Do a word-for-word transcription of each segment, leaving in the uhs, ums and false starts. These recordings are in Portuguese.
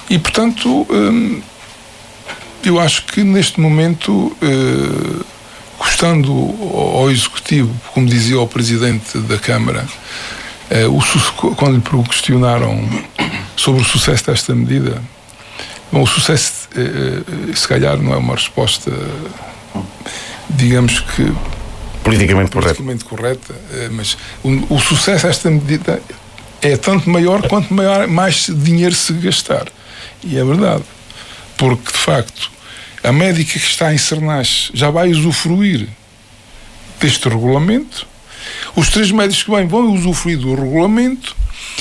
E, portanto, hum, eu acho que neste momento, hum, custando ao Executivo, como dizia o Presidente da Câmara, hum, o, quando lhe questionaram sobre o sucesso desta medida, bom, o sucesso, hum, se calhar, não é uma resposta, digamos que politicamente, politicamente correta, hum, mas o, o sucesso desta medida é tanto maior quanto maior, mais dinheiro se gastar. E é verdade, porque de facto a médica que está em Sernach já vai usufruir deste regulamento, os três médicos que vêm vão usufruir do regulamento,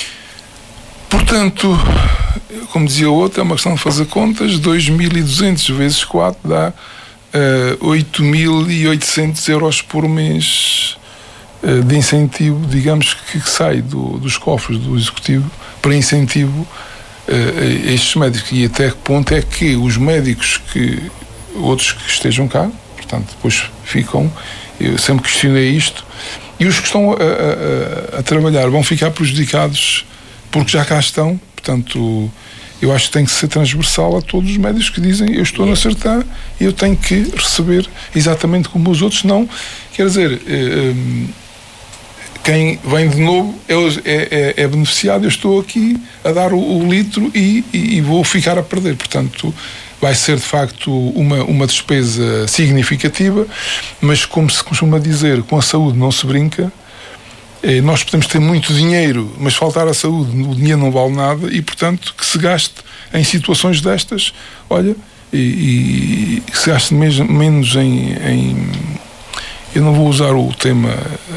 portanto, como dizia o outro, é uma questão de fazer contas, dois mil e duzentos vezes quatro dá uh, oito mil e oitocentos euros por mês uh, de incentivo, digamos, que, que sai do, dos cofres do Executivo para incentivo Uh, estes médicos. E até que ponto é que os médicos que outros que estejam cá, portanto, depois ficam, eu sempre questionei isto, e os que estão a, a, a trabalhar vão ficar prejudicados porque já cá estão. Portanto, eu acho que tem que ser transversal a todos os médicos que dizem: eu estou na Sertã e eu tenho que receber exatamente como os outros. Não, quer dizer, uh, quem vem de novo é, é, é beneficiado. Eu estou aqui a dar o, o litro e, e, e vou ficar a perder. Portanto, vai ser de facto uma, uma despesa significativa, mas, como se costuma dizer, com a saúde não se brinca. É, nós podemos ter muito dinheiro, mas faltar a saúde, o dinheiro não vale nada, e portanto que se gaste em situações destas, olha, e, e que se gaste mesmo, menos em, em eu não vou usar o tema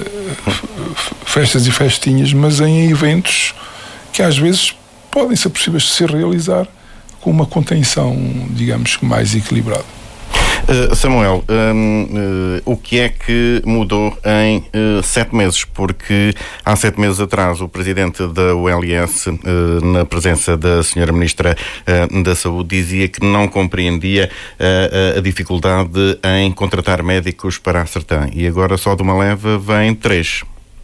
festas e festinhas, mas em eventos que às vezes podem ser possíveis de se realizar com uma contenção, digamos, mais equilibrada. Uh, Samuel, um, uh, o que é que mudou em uh, sete meses? Porque há sete meses atrás o presidente da U L S, uh, na presença da senhora Ministra uh, da Saúde, dizia que não compreendia uh, a dificuldade em contratar médicos para a Sertã. E agora só de uma leva vem três.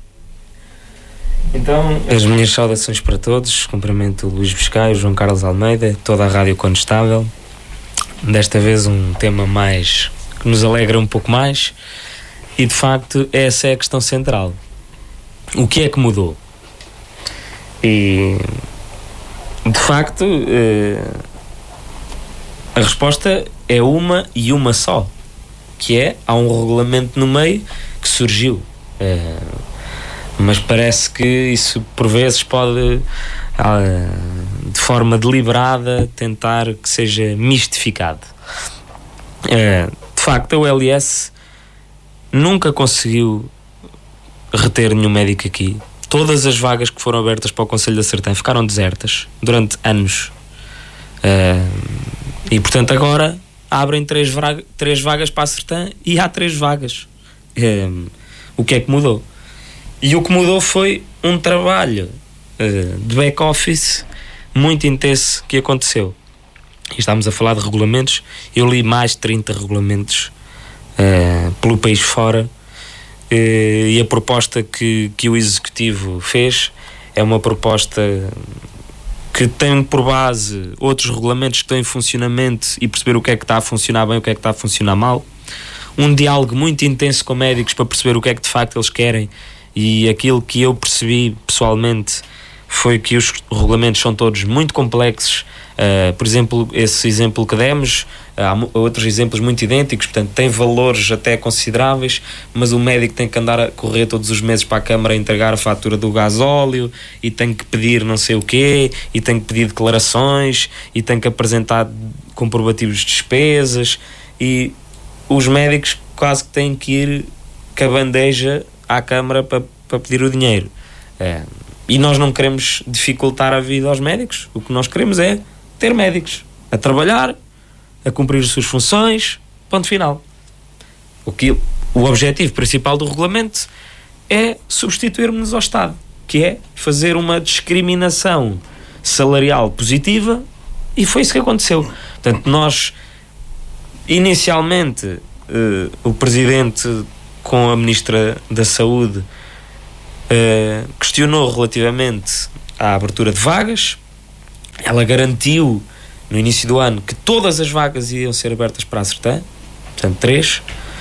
Então, as minhas saudações para todos. Cumprimento o Luís Biscaio, o João Carlos Almeida, toda a Rádio Condestável. Desta vez um tema mais que nos alegra um pouco mais, e de facto essa é a questão central. O que é que mudou? E de facto eh, a resposta é uma e uma só, que é: há um regulamento no meio que surgiu, eh, mas parece que isso por vezes pode, de forma deliberada, tentar que seja mistificado. De facto, a U L S nunca conseguiu reter nenhum médico aqui. Todas as vagas que foram abertas para o Conselho da Sertã ficaram desertas durante anos, e portanto agora abrem três, vaga, três vagas para a Sertã e há três vagas. O que é que mudou? E o que mudou foi um trabalho uh, de back-office muito intenso que aconteceu. E estamos a falar de regulamentos. Eu li mais de trinta regulamentos uh, pelo país fora, uh, e a proposta que, que o Executivo fez é uma proposta que tem por base outros regulamentos que estão em funcionamento e perceber o que é que está a funcionar bem, o que é que está a funcionar mal. Um diálogo muito intenso com médicos para perceber o que é que de facto eles querem. E aquilo que eu percebi pessoalmente foi que os regulamentos são todos muito complexos. Uh, por exemplo, esse exemplo que demos, há outros exemplos muito idênticos, portanto tem valores até consideráveis, mas o médico tem que andar a correr todos os meses para a Câmara a entregar a fatura do gasóleo, e tem que pedir não sei o quê, e tem que pedir declarações, e tem que apresentar comprovativos de despesas, e os médicos quase que têm que ir com a bandeja à Câmara para, para pedir o dinheiro. É. E nós não queremos dificultar a vida aos médicos. O que nós queremos é ter médicos a trabalhar, a cumprir as suas funções, ponto final. O, que, o objetivo principal do regulamento é substituirmos ao Estado, que é fazer uma discriminação salarial positiva, e foi isso que aconteceu. Portanto, nós inicialmente uh, o Presidente, com a Ministra da Saúde, uh, questionou relativamente à abertura de vagas. Ela garantiu no início do ano, que todas as vagas iam ser abertas para a Sertã, portanto três,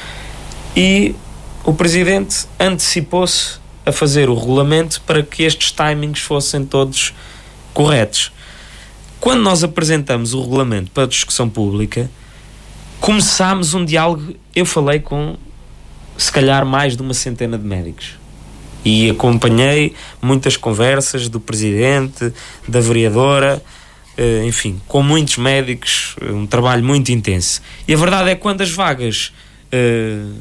e o Presidente antecipou-se a fazer o regulamento para que estes timings fossem todos corretos. Quando nós apresentamos o regulamento para a discussão pública, começámos um diálogo. Eu falei com, se calhar, mais de uma centena de médicos e acompanhei muitas conversas do Presidente, da vereadora, enfim, com muitos médicos, um trabalho muito intenso. E a verdade é que quando as vagas uh,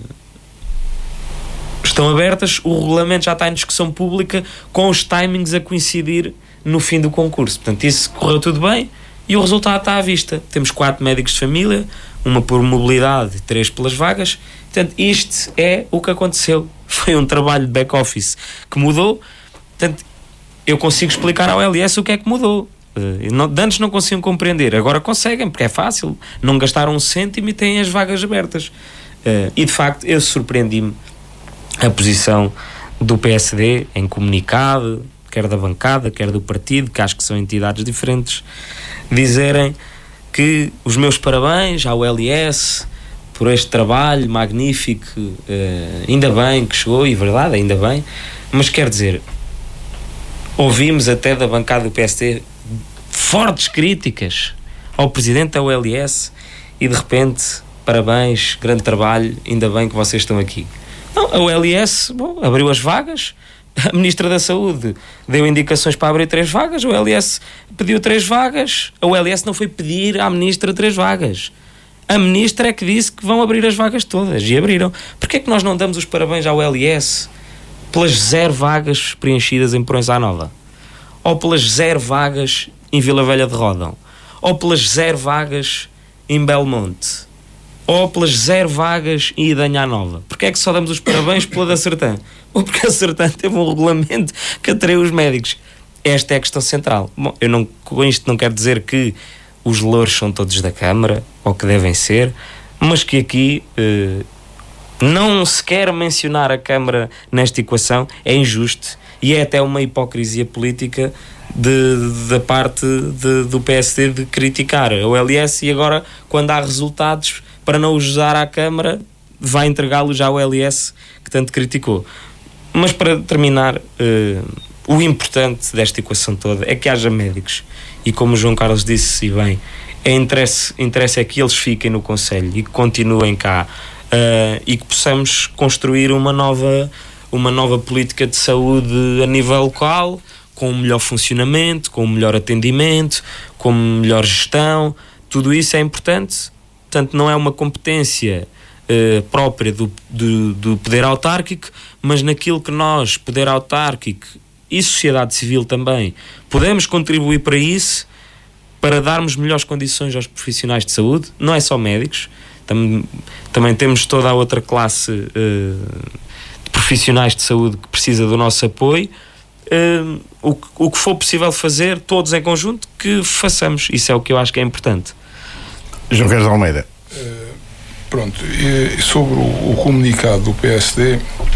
estão abertas, o regulamento já está em discussão pública, com os timings a coincidir no fim do concurso. Portanto, isso correu tudo bem e o resultado está à vista. Temos quatro médicos de família, uma por mobilidade e três pelas vagas. Portanto, isto é o que aconteceu. Foi um trabalho de back-office que mudou. Portanto, eu consigo explicar ao L S o que é que mudou. Uh, não, antes não conseguiam compreender, agora conseguem, porque é fácil. Não gastaram um cêntimo e têm as vagas abertas. Uh, e, de facto, eu surpreendi-me a posição do P S D em comunicado, quer da bancada, quer do partido, que acho que são entidades diferentes, dizerem que os meus parabéns ao L S por este trabalho magnífico, uh, ainda bem que chegou, e verdade, ainda bem, mas quer dizer, ouvimos até da bancada do P S D fortes críticas ao Presidente da U L S e de repente, parabéns, grande trabalho, ainda bem que vocês estão aqui. Não, a U L S, bom, abriu as vagas, a Ministra da Saúde deu indicações para abrir três vagas, a U L S pediu três vagas, a U L S não foi pedir à Ministra três vagas. A Ministra é que disse que vão abrir as vagas todas, e abriram. Porquê é que nós não damos os parabéns à U L S pelas zero vagas preenchidas em Porões à Nova? Ou pelas zero vagas em Vila Velha de Ródão? Ou pelas zero vagas em Belmonte? Ou pelas zero vagas em Idanha Nova? Porquê é que só damos os parabéns pela da Sertã? Ou porque a Sertã teve um regulamento que atraiu os médicos? Esta é a questão central. Bom, eu não, com isto não quero dizer que os louros são todos da Câmara, ou que devem ser, mas que aqui eh, não se quer mencionar a Câmara nesta equação, é injusto e é até uma hipocrisia política de, de, da parte de, do P S D de criticar a U L S, e agora, quando há resultados, para não os usar à Câmara, vai entregá-los à U L S, que tanto criticou. Mas para terminar, eh, o importante desta equação toda é que haja médicos. E como o João Carlos disse, e bem, é interesse, interesse é que eles fiquem no Conselho e que continuem cá, uh, e que possamos construir uma nova, uma nova política de saúde a nível local, com um melhor funcionamento, com um melhor atendimento, com melhor gestão. Tudo isso é importante. Portanto, não é uma competência uh, própria do, do, do poder autárquico, mas naquilo que nós, poder autárquico e sociedade civil também, podemos contribuir para isso, para darmos melhores condições aos profissionais de saúde. Não é só médicos, tam, também temos toda a outra classe uh, de profissionais de saúde que precisa do nosso apoio. Uh, o, o que for possível fazer, todos em conjunto, que façamos. Isso é o que eu acho que é importante. João Carlos Almeida. Uh, pronto, e sobre o, o comunicado do P S D,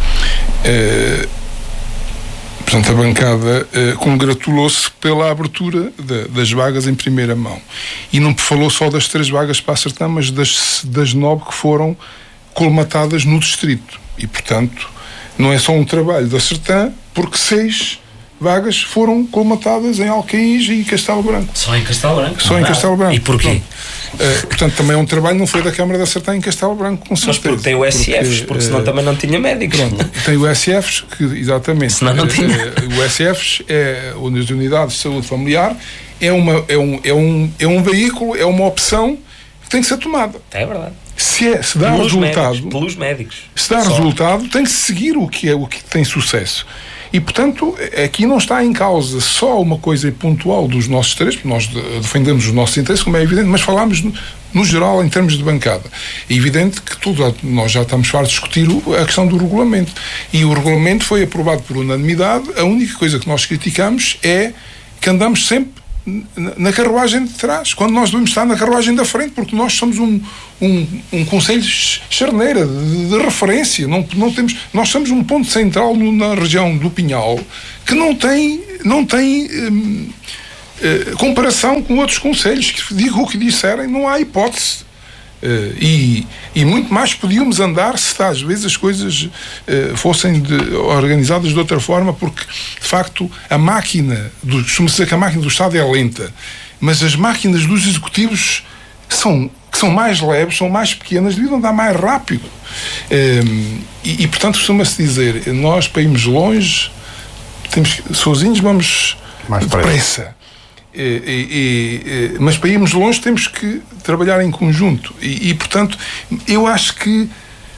uh, portanto, a bancada eh, congratulou-se pela abertura de, das vagas em primeira mão. E não falou só das três vagas para a Sertã, mas das, das nove que foram colmatadas no distrito. E, portanto, não é só um trabalho da Sertã, porque seis vagas foram colmatadas em Alcaíns e Castelo Branco. Só em Castelo Branco? Só em Castelo Branco. E porquê? Uh, portanto, também é um trabalho, não foi da Câmara da Sertã em Castelo Branco, com certeza. Mas porque tem o S Fs, porque, porque senão uh, também não tinha médicos. Pronto, tem o S Fs, que exatamente. Senão não tinha. Uh, o S Fs, é, as Unidades de Saúde Familiar, é, uma, é, um, é, um, é um veículo, é uma opção que tem que ser tomada. É verdade. Se, é, se dá pelos resultado. Médicos, pelos médicos. Se dá Só. resultado, tem que seguir o que, é, o que tem sucesso. E, portanto, aqui não está em causa só uma coisa pontual dos nossos interesses, porque nós defendemos os nossos interesses, como é evidente, mas falámos no, no geral, em termos de bancada. É evidente que tudo, nós já estamos fartos de discutir a questão do regulamento. E o regulamento foi aprovado por unanimidade. A única coisa que nós criticamos é que andamos sempre na carruagem de trás, quando nós devemos estar na carruagem da frente, porque nós somos um, um, um conselho charneira de, de referência. Não, não temos, nós somos um ponto central no, na região do Pinhal, que não tem, não tem hum, uh, comparação com outros conselhos que digam o que disserem, não há hipótese. Uh, e, e muito mais podíamos andar se às vezes as coisas uh, fossem de, organizadas de outra forma, porque de facto a máquina, do, costuma dizer que a máquina do Estado é lenta, mas as máquinas dos executivos são, que são mais leves, são mais pequenas, deviam andar mais rápido. Um, e, e portanto costuma-se dizer, nós para irmos longe temos, sozinhos vamos mais depressa. E, e, e, mas para irmos longe temos que trabalhar em conjunto e, e portanto eu acho que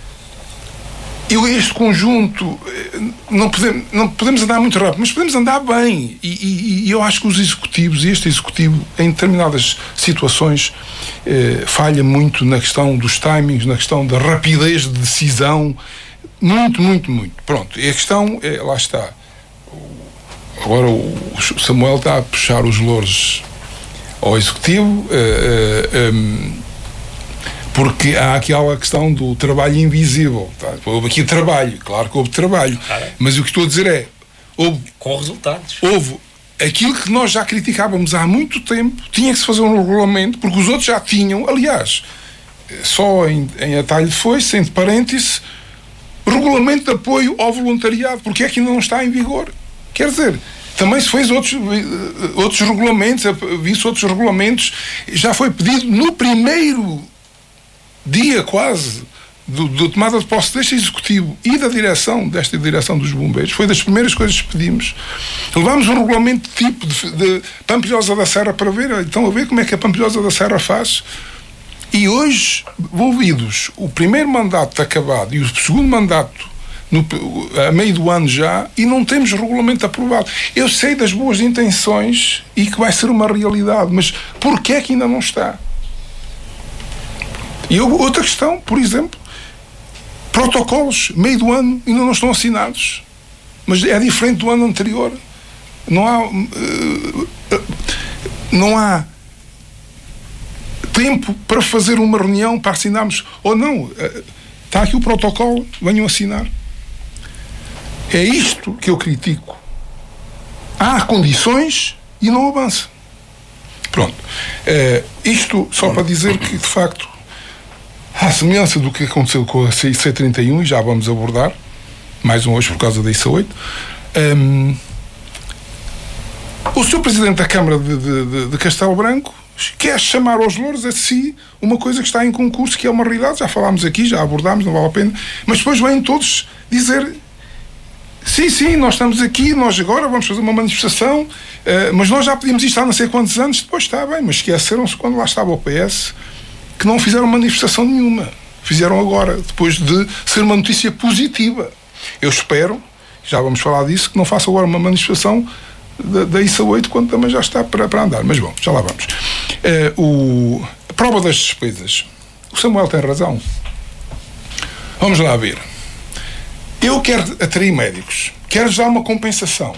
eu, este conjunto não podemos, não podemos andar muito rápido, mas podemos andar bem e, e, e eu acho que os executivos, este executivo em determinadas situações eh, falha muito na questão dos timings, na questão da rapidez de decisão, muito, muito, muito. Pronto, e a questão é, lá está. Agora o Samuel está a puxar os louros ao Executivo, uh, uh, um, porque há aquela questão do trabalho invisível. Tá? Houve aqui trabalho, claro que houve trabalho, ah, mas o que estou a dizer é... Houve, com resultados. Houve aquilo que nós já criticávamos há muito tempo, tinha que se fazer um regulamento, porque os outros já tinham, aliás, só em, em atalho foi, entre parênteses, regulamento de apoio ao voluntariado, porque é que ainda não está em vigor. Quer dizer, também se fez outros, outros regulamentos, visto outros regulamentos, já foi pedido no primeiro dia quase do, do tomada de posse deste Executivo e da direção, desta direção dos bombeiros, foi das primeiras coisas que pedimos. Levámos um regulamento de tipo de, de Pampilhosa da Serra para ver, então a ver como é que a Pampilhosa da Serra faz. E hoje, envolvidos, o primeiro mandato acabado e o segundo mandato No, a meio do ano já, e não temos regulamento aprovado. Eu sei das boas intenções e que vai ser uma realidade, mas porquê é que ainda não está? E eu, outra questão, por exemplo, protocolos, meio do ano, ainda não estão assinados, mas é diferente do ano anterior. Não há uh, uh, não há tempo para fazer uma reunião para assinarmos, ou não, uh, está aqui o protocolo, venham assinar. É isto que eu critico. Há condições e não avança. Pronto. É, isto só para dizer que, de facto, à semelhança do que aconteceu com a C trinta e um, e já vamos abordar, mais um hoje por causa da I C oito, um, o senhor Presidente da Câmara de, de, de Castelo Branco quer chamar aos louros a si uma coisa que está em concurso, que é uma realidade, já falámos aqui, já abordámos, não vale a pena, mas depois vêm todos dizer... Sim, sim, nós estamos aqui, nós agora vamos fazer uma manifestação, uh, mas nós já pedimos isto há não sei quantos anos, depois está bem, mas esqueceram-se quando lá estava o P S, que não fizeram manifestação nenhuma. Fizeram agora, depois de ser uma notícia positiva. Eu espero, já vamos falar disso, que não faça agora uma manifestação da, da I C oito, quando também já está para, para andar. Mas bom, já lá vamos. Uh, o, a prova das despesas. O Samuel tem razão. Vamos lá ver. Eu quero atrair médicos, quero dar uma compensação.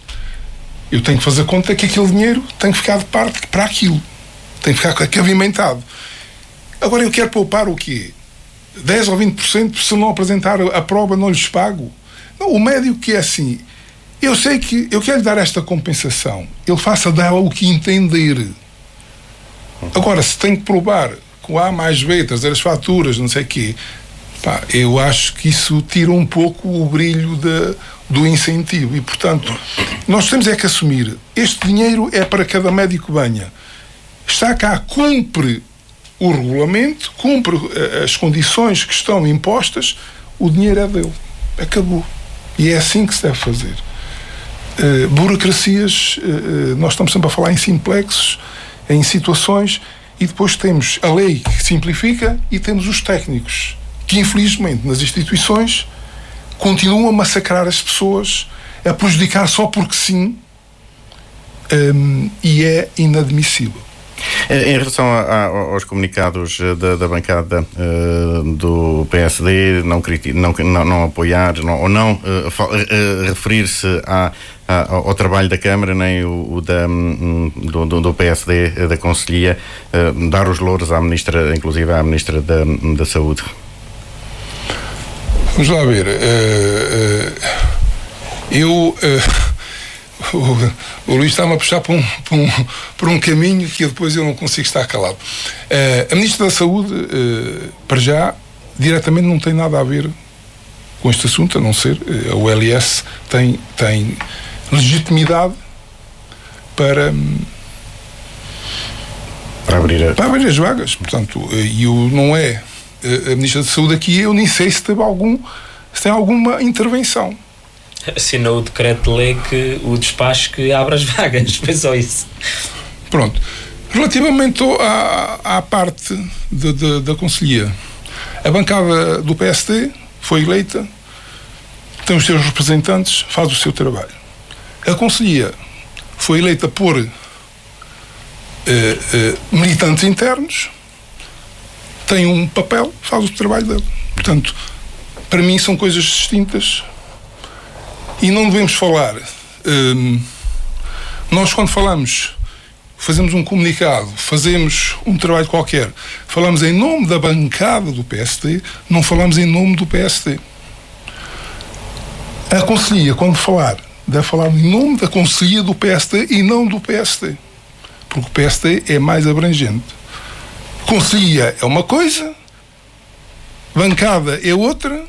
Eu tenho que fazer conta que aquele dinheiro tem que ficar de parte para aquilo. Tem que ficar cavimentado. Agora eu quero poupar o quê? dez ou vinte por cento se não apresentar a prova não lhes pago? Não, o médico que é assim, eu sei que eu quero lhe dar esta compensação, ele faça dela o que entender. Agora, se tem que provar com A mais B, trazer as faturas, não sei o quê, pá, eu acho que isso tira um pouco o brilho de, do incentivo e, portanto, nós temos é que assumir, este dinheiro é para cada médico que venha. Está cá, cumpre o regulamento, cumpre uh, as condições que estão impostas, o dinheiro é dele. Acabou. E é assim que se deve fazer. Uh, burocracias, uh, nós estamos sempre a falar em simplexos, em situações, e depois temos a lei que simplifica e temos os técnicos que, infelizmente, nas instituições continuam a massacrar as pessoas, a prejudicar só porque sim, um, e é inadmissível. Em relação a, a, aos comunicados da, da bancada uh, do P S D, não, não, não, não apoiar não, ou não uh, uh, referir-se a, a, ao trabalho da Câmara, nem o, o da, um, do, do P S D, da Conselhia, uh, dar os louros à Ministra, inclusive à Ministra da, da Saúde. Vamos lá ver. Uh, uh, eu... Uh, o, o Luís está-me a puxar para um, para, um, para um caminho que depois eu não consigo estar calado. Uh, a Ministra da Saúde, uh, para já, diretamente não tem nada a ver com este assunto, a não ser uh, a O L S tem, tem legitimidade para, para, abrir a... para abrir as vagas. Portanto, uh, e o, não é uh, a Ministra da Saúde aqui, eu nem sei se teve algum, se tem alguma intervenção. Assinou o decreto de lei que o despacho que abre as vagas, foi só isso. Pronto. Relativamente à, à parte de, de, da Conselhia, a bancada do P S D foi eleita, tem os seus representantes, faz o seu trabalho. A Conselhia foi eleita por eh, eh, militantes internos, tem um papel, faz o trabalho dele. Portanto, para mim são coisas distintas. E não devemos falar. Hum, nós, quando falamos, fazemos um comunicado, fazemos um trabalho qualquer, falamos em nome da bancada do P S D, não falamos em nome do P S D. A Conselhia, quando falar, deve falar em nome da Conselhia do P S D e não do P S D. Porque o P S D é mais abrangente. Conselhia é uma coisa, bancada é outra,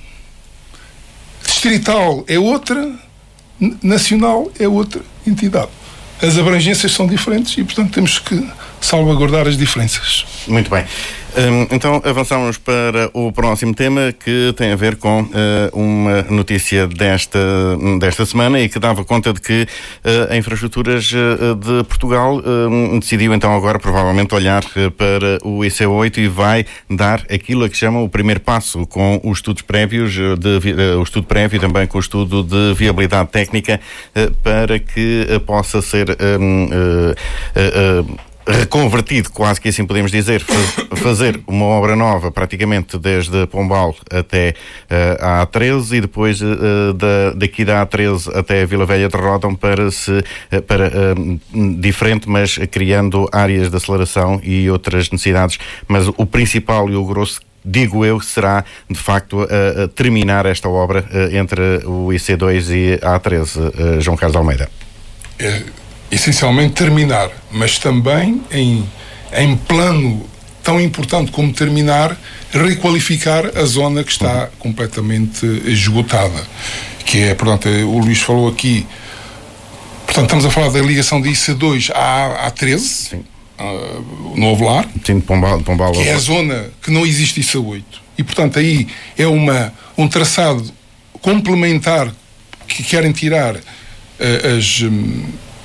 distrital é outra, nacional é outra entidade. As abrangências são diferentes e, portanto, temos que salvaguardar as diferenças. Muito bem. Então avançamos para o próximo tema, que tem a ver com uh, uma notícia desta, desta semana e que dava conta de que uh, a Infraestruturas uh, de Portugal uh, decidiu então agora provavelmente olhar uh, para o I C oito e vai dar aquilo a que chamam o primeiro passo, com os estudos prévios, de, uh, o estudo prévio e também com o estudo de viabilidade técnica uh, para que uh, possa ser um, uh, uh, uh, reconvertido, quase que assim podemos dizer, fazer uma obra nova praticamente desde Pombal até uh, a A treze e depois uh, da, daqui da A treze até a Vila Velha de Ródão para, se, uh, para uh, diferente, mas criando áreas de aceleração e outras necessidades, mas o principal e o grosso, digo eu, será de facto uh, terminar esta obra uh, entre o I C dois e a A treze, uh, João Carlos Almeida. É, essencialmente terminar, mas também em, em plano tão importante como terminar, requalificar a zona que está uhum. completamente esgotada, que é, portanto, o Luís falou aqui, portanto, estamos a falar da ligação de I C dois à A treze, Sim. Uh, no Avelar, Sim, de Pombal, de Pombal, que é a zona que não existe I C oito, e portanto aí é uma, um traçado complementar que querem tirar uh, as... Um,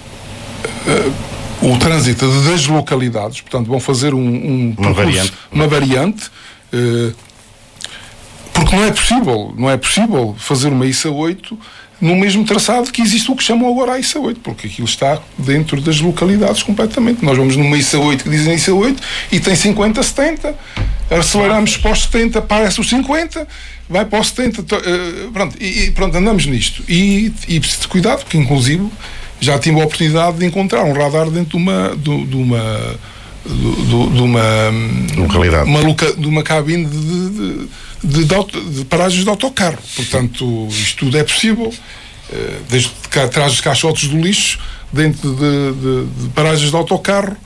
Uh, o trânsito das localidades, portanto vão fazer um, um uma percurso, variante, uma variante uh, porque não é possível não é possível fazer uma I C oito no mesmo traçado que existe o que chamam agora a I C oito, porque aquilo está dentro das localidades completamente. Nós vamos numa I C oito que dizem I C oito e tem cinquenta, setenta, aceleramos para os setenta, parece os cinquenta, vai para os setenta, uh, pronto, e, e pronto, andamos nisto e, e preciso de cuidado, porque inclusive já tive a oportunidade de encontrar um radar dentro de uma de, de uma de, de uma localidade, uma loca, de uma cabine de, de, de, de, auto, de paragens de autocarro. Portanto, isto tudo é possível, desde atrás dos caixotes do lixo, dentro de, de, de paragens de autocarro.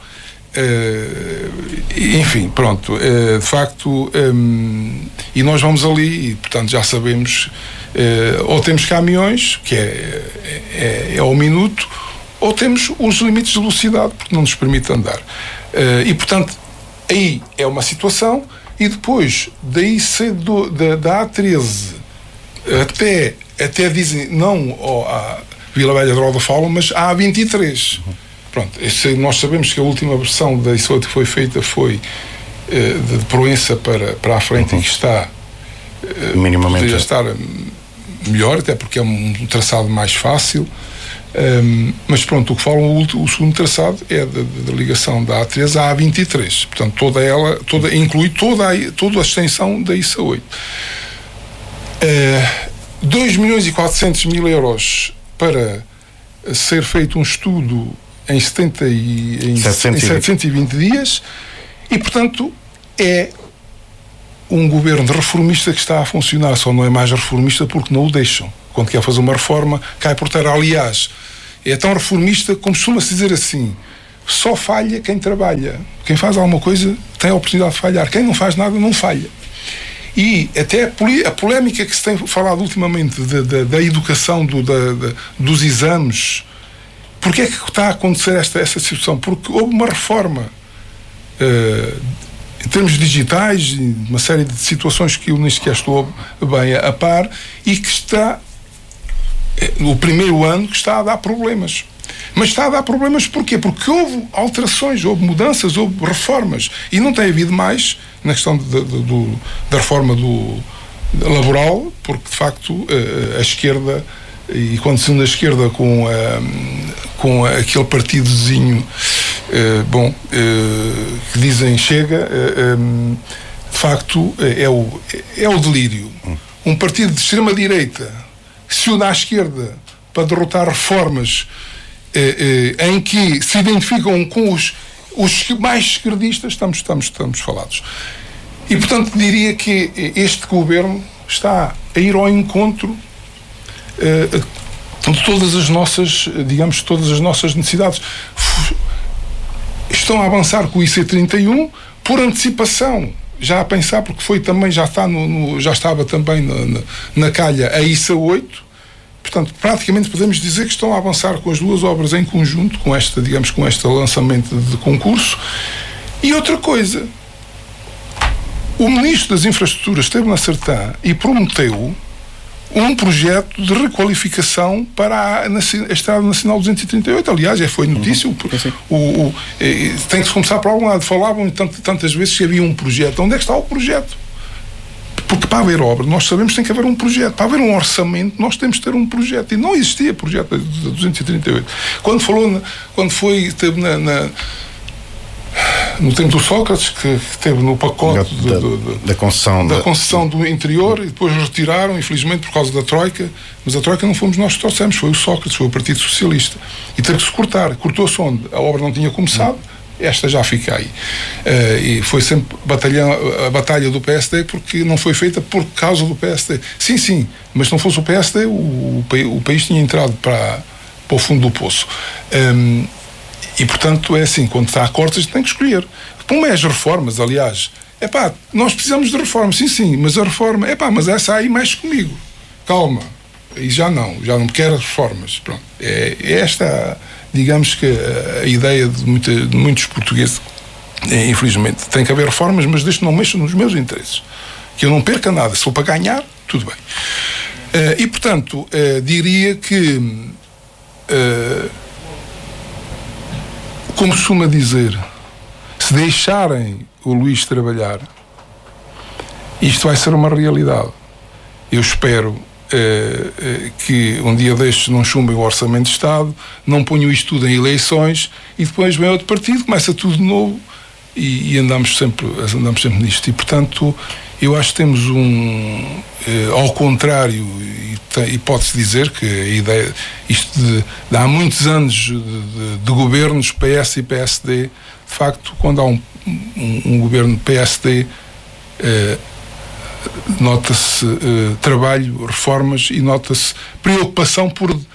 Enfim, pronto, de facto, e nós vamos ali e, portanto, já sabemos. Uh, ou temos caminhões, que é, é, é ao minuto, ou temos os limites de velocidade, porque não nos permite andar. Uh, e, portanto, aí é uma situação, e depois, daí cedo, da, da A treze até, até dizem, não a Vila Velha de Ródão falam, mas a A vinte e três. Pronto, esse, nós sabemos que a última versão da I C oito que foi feita foi uh, de Proença para, para a frente, uhum. e que está uh, minimamente poderia estar melhor, até porque é um traçado mais fácil, um, mas pronto, o que falam, o, o segundo traçado é da, da ligação da A treze à A vinte e três, portanto toda ela, toda, inclui toda a, toda a extensão da I C oito. Uh, dois milhões e quatrocentos mil euros para ser feito um estudo em, setenta e, em, setecentos e vinte. em setecentos e vinte dias, e portanto é um governo reformista que está a funcionar, só não é mais reformista porque não o deixam. Quando quer fazer uma reforma, cai por terra. Aliás, é tão reformista como costuma-se dizer assim: só falha quem trabalha. Quem faz alguma coisa tem a oportunidade de falhar. Quem não faz nada não falha. E até a polémica que se tem falado ultimamente da, da, da educação, do, da, da, dos exames, porque é que está a acontecer esta, esta situação? Porque houve uma reforma uh, em termos digitais, uma série de situações que eu nem sequer estou bem a, a par, e que está, no primeiro ano, que está a dar problemas. Mas está a dar problemas porquê? Porque houve alterações, houve mudanças, houve reformas. E não tem havido mais na questão de, de, de, do, da reforma do, laboral, porque de facto a, a esquerda, e quando se une a esquerda com, a, com aquele partidozinho, uh, bom, uh, que dizem chega, uh, um, de facto é o, é o delírio. Um partido de extrema-direita se une à esquerda para derrotar reformas eh, eh, em que se identificam com os, os mais esquerdistas, estamos, estamos, estamos falados. E, portanto, diria que este governo está a ir ao encontro eh, de todas as nossas, digamos, todas as nossas necessidades. Estão a avançar com o I C trinta e um por antecipação, já a pensar, porque foi também, já, está no, no, já estava também na, na, na calha a I C A oito. Portanto, praticamente podemos dizer que estão a avançar com as duas obras em conjunto, com esta, digamos, com este lançamento de concurso. E outra coisa, o Ministro das Infraestruturas esteve na Sertã e prometeu um projeto de requalificação para a, a Estrada Nacional duzentos e trinta e oito. Aliás, já foi notícia. Uhum. O, o, o, tem que se começar por algum lado. Falavam tant, tantas vezes que havia um projeto. Onde é que está o projeto? Porque para haver obra, nós sabemos que tem que haver um projeto. Para haver um orçamento, nós temos que ter um projeto. E não existia projeto da duzentos e trinta e oito. Quando falou, na, quando foi, teve na, na, no tempo do Sócrates, que esteve no pacote da, de, de, de, da, concessão, da da concessão do interior, e depois retiraram, infelizmente, por causa da Troika. Mas a Troika não fomos nós que trouxemos, foi o Sócrates, foi o Partido Socialista. E teve que se cortar. Cortou-se onde? A obra não tinha começado. Esta já fica aí. Uh, e foi sempre batalhão, a batalha do P S D, porque não foi feita por causa do P S D. Sim, sim, mas se não fosse o P S D, o, o, o país tinha entrado para, para o fundo do poço. Um, e, portanto, é assim, quando está a cortes, tem que escolher. Como é as reformas, aliás, é pá, nós precisamos de reformas, sim, sim, mas a reforma, é pá, mas essa aí mexe comigo. Calma. E já não, já não quero reformas. Pronto. É, é esta, digamos que a, a ideia de, muita, de muitos portugueses, é, infelizmente, tem que haver reformas, mas desde que não mexam nos meus interesses. Que eu não perca nada. Se for para ganhar, tudo bem. Uh, e, portanto, uh, diria que, uh, como se costuma dizer, se deixarem o Luís trabalhar, isto vai ser uma realidade. Eu espero Uh, uh, que um dia destes não chumbem o Orçamento de Estado, não ponham isto tudo em eleições e depois vem outro partido, começa tudo de novo e, e andamos, sempre, andamos sempre nisto. E, portanto, eu acho que temos um... Uh, ao contrário, e, e pode-se dizer que a ideia... Isto de, de há muitos anos de, de, de governos P S e P S D, de facto, quando há um, um, um governo P S D... Uh, nota-se uh, trabalho, reformas e nota-se preocupação por uh,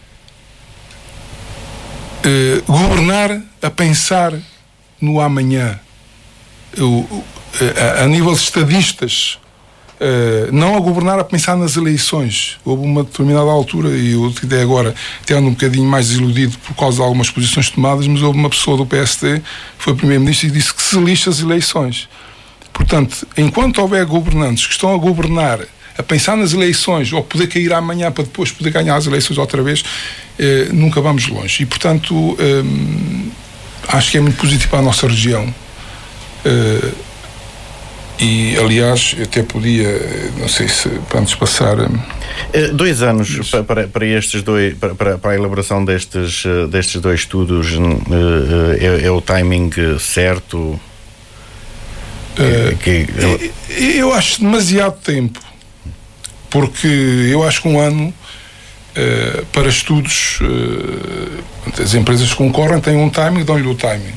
governar a pensar no amanhã. Uh, uh, a, a nível de estadistas, uh, não a governar a pensar nas eleições. Houve uma determinada altura, e eu até agora até ando um bocadinho mais desiludido por causa de algumas posições tomadas, mas houve uma pessoa do P S D, que foi o primeiro-ministro, e disse que se lixa as eleições. Portanto, enquanto houver governantes que estão a governar, a pensar nas eleições, ou poder cair amanhã para depois poder ganhar as eleições outra vez, eh, nunca vamos longe. E, portanto, eh, acho que é muito positivo para a nossa região. Eh, e, aliás, eu até podia, não sei se, para antes passar... Eh, dois anos para, para, estes dois, para, para a elaboração destes, destes dois estudos, eh, é, é o timing certo... Uh, que, eu... eu acho demasiado tempo, porque eu acho que um ano uh, para estudos, uh, as empresas que concorrem têm um timing, dão-lhe o timing.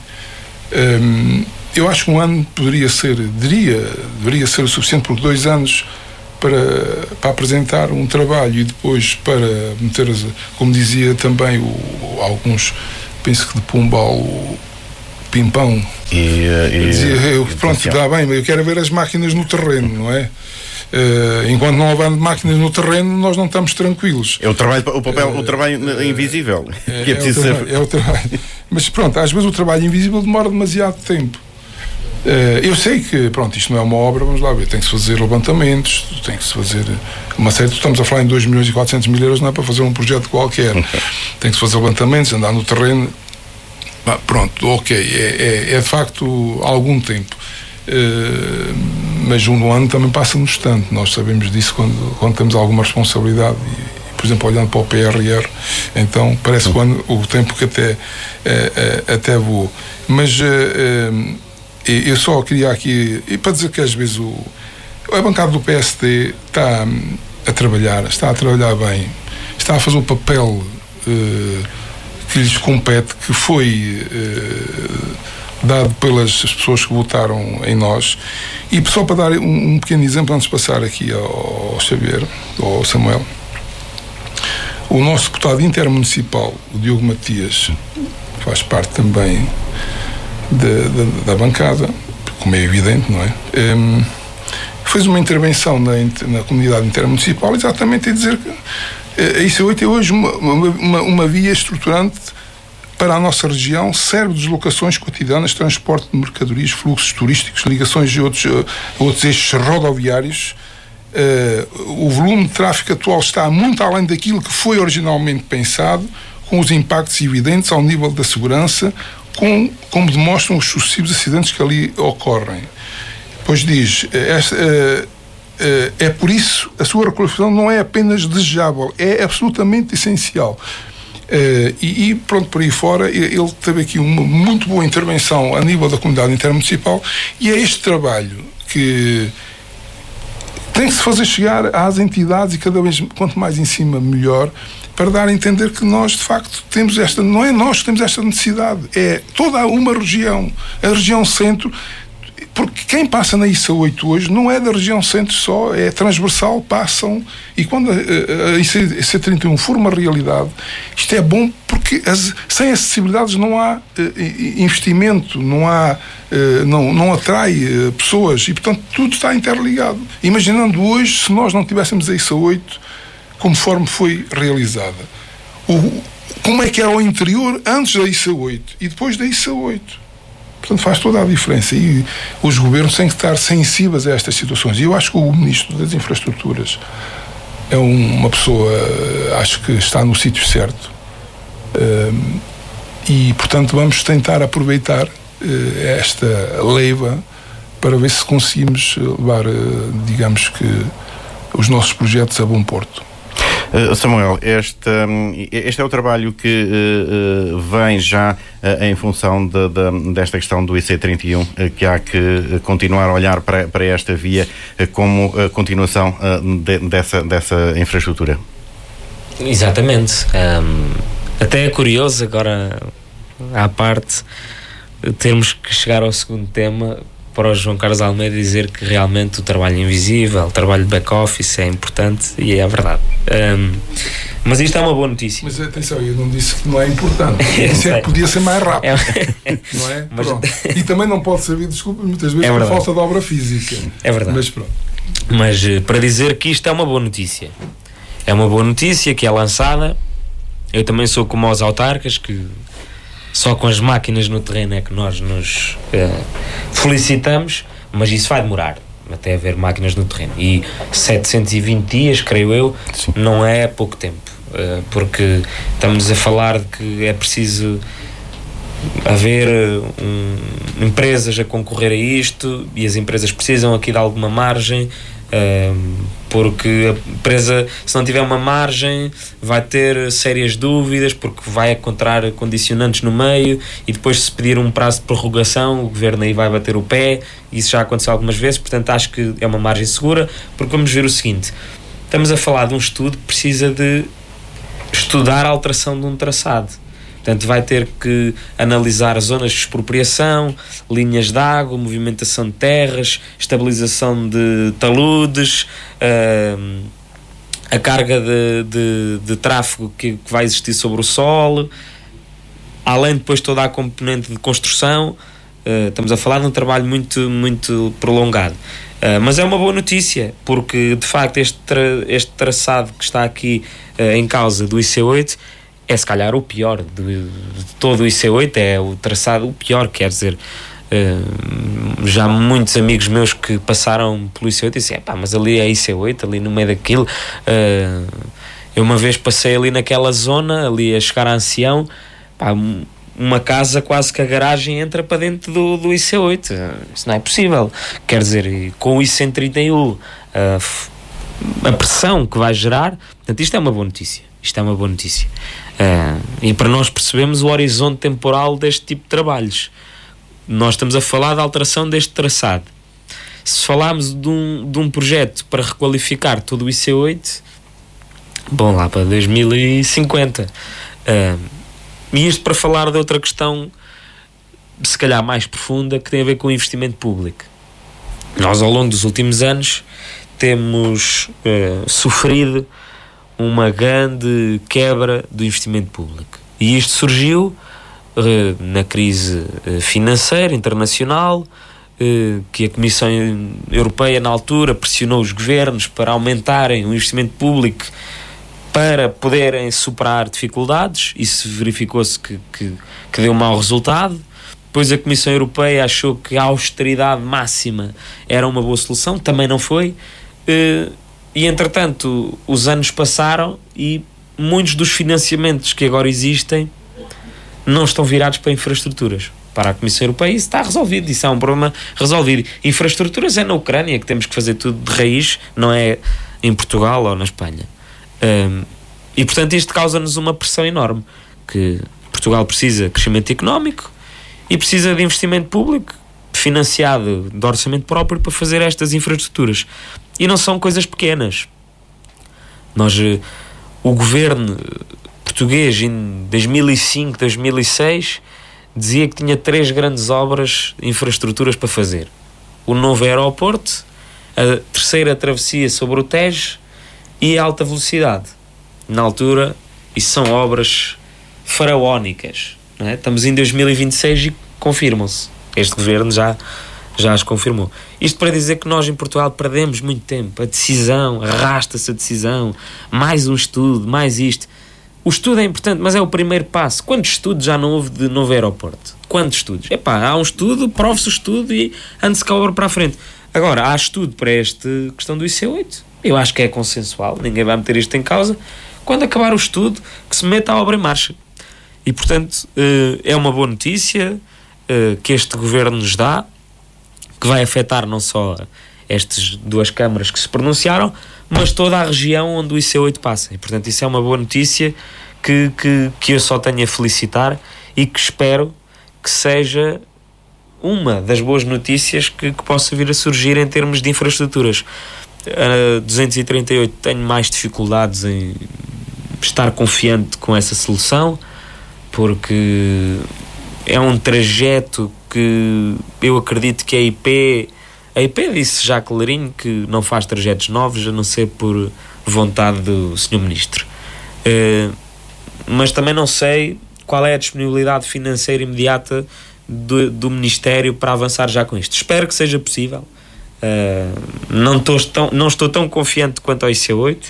Um, eu acho que um ano poderia ser, diria, deveria ser o suficiente, porque dois anos para, para apresentar um trabalho e depois para meter, como dizia também o, alguns, penso que de Pombal, o Pimpão, e, e, dizia, eu, pronto, dá bem, mas eu quero ver as máquinas no terreno, não é? Uh, enquanto não houver máquinas no terreno, nós não estamos tranquilos. É o trabalho, o papel, uh, o trabalho uh, invisível. É, que é, preciso é, o trabalho, é o trabalho. Mas pronto, às vezes o trabalho invisível demora demasiado tempo. Uh, eu sei que, pronto, isto não é uma obra, vamos lá ver, tem que se fazer levantamentos, tem que se fazer uma série, estamos a falar em dois milhões e quatrocentos mil euros, não é para fazer um projeto qualquer. Tem que se fazer levantamentos, andar no terreno. Ah, pronto, ok, é, é, é de facto algum tempo. Uh, mas um ano também passa-nos tanto, nós sabemos disso quando, quando temos alguma responsabilidade e, e, por exemplo, olhando para o P R R, então parece que o, ano, o tempo que até, uh, uh, até voou. Mas uh, uh, eu só queria aqui, e para dizer que às vezes o, a bancada do P S D está a trabalhar, está a trabalhar bem, está a fazer o papel uh, que lhes compete, que foi uh, dado pelas pessoas que votaram em nós. E só para dar um, um pequeno exemplo, antes de passar aqui ao, ao Xavier, ao Samuel, o nosso deputado intermunicipal, o Diogo Matias, faz parte também de, de, da bancada, como é evidente, não é? Um, fez uma intervenção na, na comunidade intermunicipal exatamente a dizer que a I C oito é hoje uma, uma, uma via estruturante para a nossa região, serve de deslocações cotidianas, transporte de mercadorias, fluxos turísticos, ligações de outros, uh, outros eixos rodoviários. Uh, o volume de tráfego atual está muito além daquilo que foi originalmente pensado, com os impactos evidentes ao nível da segurança, com, como demonstram os sucessivos acidentes que ali ocorrem. Pois diz, esta, uh, uh, é por isso a sua requalificação não é apenas desejável, é absolutamente essencial. Uh, e, e pronto, por aí fora ele teve aqui uma muito boa intervenção a nível da comunidade intermunicipal, e é este trabalho que tem que se fazer chegar às entidades, e cada vez quanto mais em cima melhor, para dar a entender que nós de facto temos esta, não é nós que temos esta necessidade, é toda uma região, a região centro, porque quem passa na I C oito hoje não é da região centro só, é transversal, passam, e quando a, a, a I C trinta e um for uma realidade, isto é bom, porque as, sem acessibilidades não há uh, investimento, não há, uh, não, não atrai uh, pessoas, e portanto tudo está interligado. Imaginando hoje, se nós não tivéssemos a I C oito conforme foi realizada, o, como é que era o interior antes da I C oito e depois da I C oito? Portanto, faz toda a diferença, e os governos têm que estar sensíveis a estas situações. E eu acho que o Ministro das Infraestruturas é uma pessoa, acho que está no sítio certo, um, e portanto vamos tentar aproveitar uh, esta leva para ver se conseguimos levar, uh, digamos que, os nossos projetos a bom porto. Uh, Samuel, este, este é o trabalho que uh, uh, vem já uh, em função de, de, desta questão do I C trinta e um, uh, que há que continuar a olhar para, para esta via uh, como uh, continuação uh, de, dessa, dessa infraestrutura. Exatamente. Um, até é curioso, agora à parte, termos que chegar ao segundo tema para o João Carlos Almeida dizer que realmente o trabalho invisível, o trabalho de back-office é importante, e é verdade. Um, mas isto é uma boa notícia. Mas atenção, eu não disse que não é importante. Eu disse é que podia ser mais rápido. É. Não é? Mas... E também não pode servir, desculpa, muitas vezes, é por falta de obra física. É verdade. Mas pronto. Mas para dizer que isto é uma boa notícia. É uma boa notícia que é lançada. Eu também sou como os autarcas, que só com as máquinas no terreno é que nós nos uh, felicitamos, mas isso vai demorar até haver máquinas no terreno, e setecentos e vinte dias, creio eu, sim, não é pouco tempo, uh, porque estamos a falar de que é preciso haver um, empresas a concorrer a isto, e as empresas precisam aqui de alguma margem, uh, porque a empresa, se não tiver uma margem, vai ter sérias dúvidas, porque vai encontrar condicionantes no meio, e depois, se pedir um prazo de prorrogação, o governo aí vai bater o pé. Isso já aconteceu algumas vezes, portanto acho que é uma margem segura, porque vamos ver o seguinte: estamos a falar de um estudo que precisa de estudar a alteração de um traçado. Portanto, vai ter que analisar zonas de expropriação, linhas de água, movimentação de terras, estabilização de taludes, uh, a carga de, de, de tráfego que, que vai existir sobre o solo, além de depois toda a componente de construção. Uh, estamos a falar de um trabalho muito, muito prolongado. Uh, mas é uma boa notícia, porque de facto este, tra- este traçado que está aqui uh, em causa do I C oito é se calhar o pior de, de todo o I C oito, é o traçado o pior, quer dizer, uh, já muitos amigos meus que passaram pelo I C oito disseram, pá, mas ali é I C oito, ali no meio daquilo. Uh, eu uma vez passei ali naquela zona, ali a chegar a Ancião, pá, uma casa quase que a garagem entra para dentro do, do I C oito. Isso não é possível. Quer dizer, com o I cento e trinta e um, a, a pressão que vai gerar, portanto, isto é uma boa notícia. Isto é uma boa notícia. Uh, e para nós percebermos o horizonte temporal deste tipo de trabalhos, nós estamos a falar da alteração deste traçado. Se falarmos de um, de um projeto para requalificar todo o I C oito, bom, lá para dois mil e cinquenta. Uh, E isto para falar de outra questão, se calhar mais profunda, que tem a ver com o investimento público. Nós, ao longo dos últimos anos, temos uh, sofrido uma grande quebra do investimento público. E isto surgiu uh, na crise uh, financeira internacional, uh, que a Comissão Europeia, na altura, pressionou os governos para aumentarem o investimento público para poderem superar dificuldades. Isso verificou-se que, que, que deu um mau resultado. Depois a Comissão Europeia achou que a austeridade máxima era uma boa solução, também não foi. E, entretanto, os anos passaram e muitos dos financiamentos que agora existem não estão virados para infraestruturas. Para a Comissão Europeia isso está resolvido, isso é um problema resolvido. Infraestruturas é na Ucrânia que temos que fazer tudo de raiz, não é em Portugal ou na Espanha. Um, e portanto isto causa-nos uma pressão enorme, que Portugal precisa de crescimento económico e precisa de investimento público financiado de orçamento próprio para fazer estas infraestruturas, e não são coisas pequenas. Nós, o governo português em dois mil e cinco, dois mil e seis dizia que tinha três grandes obras de infraestruturas para fazer: o novo aeroporto, a terceira travessia sobre o Tejo e a alta velocidade. Na altura, isso são obras faraónicas, não é? Estamos em dois mil e vinte e seis e confirmam-se. Este governo já, já as confirmou. Isto para dizer que nós em Portugal perdemos muito tempo. A decisão, arrasta-se a decisão, mais um estudo, mais isto. O estudo é importante, mas é o primeiro passo. Quantos estudos já não houve de novo aeroporto? Quantos estudos? Epá, há um estudo, prove-se o estudo e ande-se com a obra para a frente. Agora, há estudo para esta questão do I C oito. Eu acho que é consensual, ninguém vai meter isto em causa. Quando acabar o estudo, que se meta a obra em marcha. E, portanto, é uma boa notícia que este governo nos dá, que vai afetar não só estas duas câmaras que se pronunciaram, mas toda a região onde o I C oito passa. E, portanto, isso é uma boa notícia que, que, que eu só tenho a felicitar e que espero que seja uma das boas notícias que, que possa vir a surgir em termos de infraestruturas. A duzentos e trinta e oito tenho mais dificuldades em estar confiante com essa solução, porque é um trajeto que eu acredito que a I P a I P disse já clarinho que não faz trajetos novos, a não ser por vontade do senhor Ministro. Uh, mas também não sei qual é a disponibilidade financeira imediata do, do Ministério para avançar já com isto. Espero que seja possível. Uh, não, estou tão, não estou tão confiante quanto ao I C oito,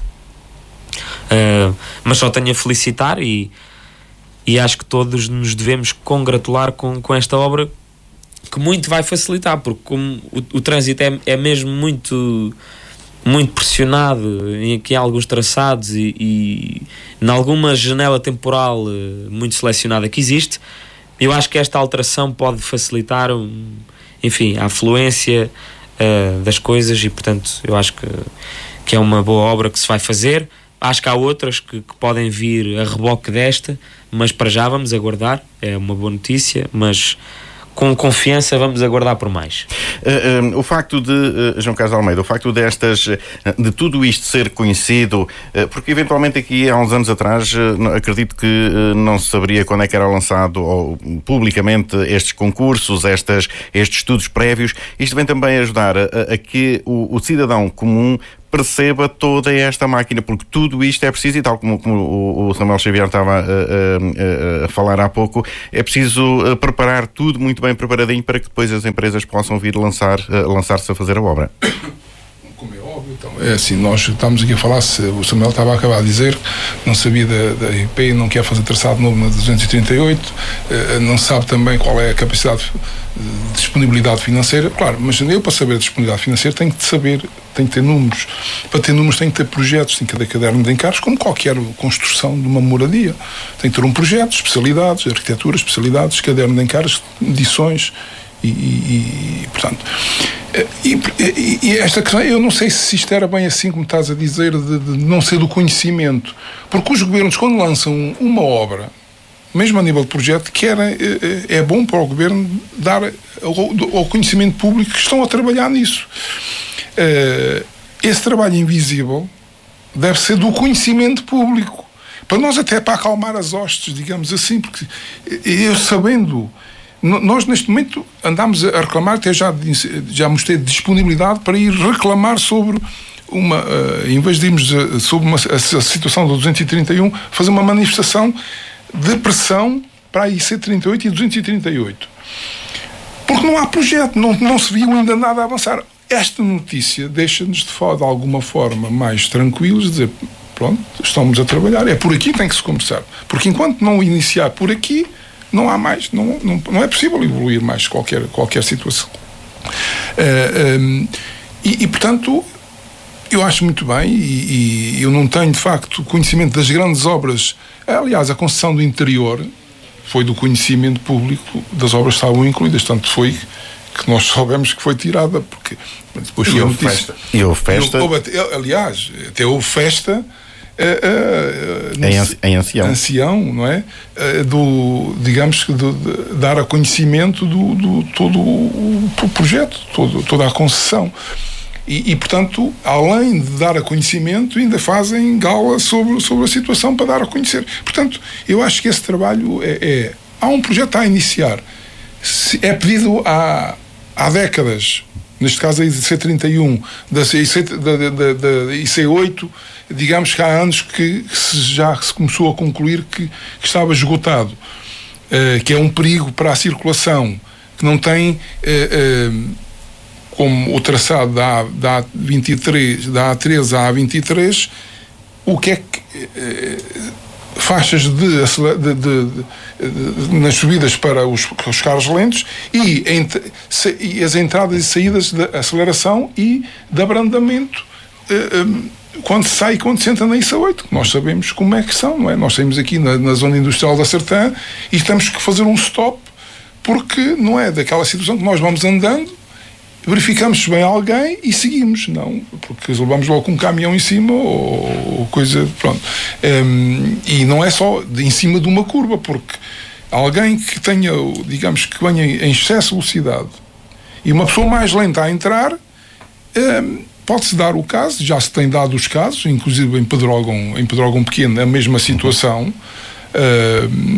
uh, mas só tenho a felicitar e, e acho que todos nos devemos congratular com, com esta obra, que muito vai facilitar, porque como o, o trânsito é, é mesmo muito, muito pressionado em, aqui em alguns traçados e, e em alguma janela temporal uh, muito selecionada que existe, eu acho que esta alteração pode facilitar um, enfim, a afluência Uh, das coisas, e portanto eu acho que, que é uma boa obra que se vai fazer. Acho que há outras que, que podem vir a reboque desta, mas para já vamos aguardar. É uma boa notícia, mas com confiança vamos aguardar por mais. Uh, uh, o facto de, uh, João Carlos Almeida, o facto destas, uh, de tudo isto ser conhecido, uh, porque eventualmente aqui há uns anos atrás, uh, acredito que uh, não se saberia quando é que era lançado ou, publicamente estes concursos, estas, estes estudos prévios. Isto vem também ajudar a, a, a que o, o cidadão comum perceba toda esta máquina, porque tudo isto é preciso, e tal como, como o Samuel Xavier estava a, a, a falar há pouco, é preciso preparar tudo muito bem preparadinho para que depois as empresas possam vir lançar, lançar-se a fazer a obra. Como é óbvio, então, é assim, nós estamos aqui a falar, se o Samuel estava a acabar de dizer, não sabia da, da I P, não quer fazer traçado novo na duzentos e trinta e oito, não sabe também qual é a capacidade de disponibilidade financeira, claro, mas eu para saber a disponibilidade financeira tenho que saber, tenho que ter números, para ter números tenho que ter projetos, tenho que ter caderno de encargos, como qualquer construção de uma moradia, tem que ter um projeto, especialidades, arquitetura, especialidades, caderno de encargos, medições e, e, e portanto e, e, e esta questão, eu não sei se isto era bem assim como estás a dizer, de, de não ser do conhecimento, porque os governos quando lançam uma obra, mesmo a nível de projeto, que era, é, é bom para o governo dar ao, ao conhecimento público que estão a trabalhar nisso. Esse trabalho invisível deve ser do conhecimento público, para nós até para acalmar as hostes, digamos assim, porque eu sabendo, nós neste momento andamos a reclamar, até já, já mostrei disponibilidade para ir reclamar sobre uma, em vez de irmos sobre uma, a situação do duzentos e trinta e um, fazer uma manifestação de pressão para a I C trinta e oito e duzentos e trinta e oito. Porque não há projeto, não, não se viu ainda nada a avançar. Esta notícia deixa-nos de, de alguma forma mais tranquilos, dizer, pronto, estamos a trabalhar, é por aqui que tem que se começar. Porque enquanto não iniciar por aqui, não há mais, não, não, não é possível evoluir mais qualquer, qualquer situação. Uh, um, e, e, portanto, eu acho muito bem, e, e eu não tenho, de facto, conhecimento das grandes obras. Aliás, a concessão do interior foi do conhecimento público das obras que estavam incluídas, tanto foi que nós soubemos que foi tirada, porque depois foi e a houve notícia. Festa. E houve festa. E houve, aliás, até houve festa uh, uh, em, sei, em ancião. ancião, não é? Uh, do, digamos que do, de, dar a conhecimento do, do todo o, o projeto, todo, toda a concessão. E, e, portanto, além de dar a conhecimento, ainda fazem gala sobre, sobre a situação para dar a conhecer. Portanto, eu acho que esse trabalho é... é há um projeto a iniciar. É pedido há, há décadas, neste caso a I C trinta e um, da I C, da, da, da I C oito, digamos que há anos que se, já se começou a concluir que, que estava esgotado, uh, que é um perigo para a circulação, que não tem... Uh, uh, como o traçado da, da, vinte e três, da A treze à A vinte e três, o que é que eh, faixas de, de, de, de, nas subidas para os, os carros lentos e, ent, se, e as entradas e saídas de aceleração e de abrandamento eh, eh, quando se sai e quando se entra na I C oito, que nós sabemos como é que são, não é? Nós saímos aqui na, na zona industrial da Sertã e temos que fazer um stop, porque não é daquela situação que nós vamos andando, verificamos se vem alguém e seguimos, não, porque levamos logo com um caminhão em cima ou, ou coisa, pronto. Um, e não é só de, em cima de uma curva, porque alguém que tenha, digamos, que venha em excesso de velocidade e uma pessoa mais lenta a entrar, um, pode-se dar o caso, já se tem dado os casos, inclusive em Pedrógão, em Pedrógão Pequeno, a mesma situação. Um,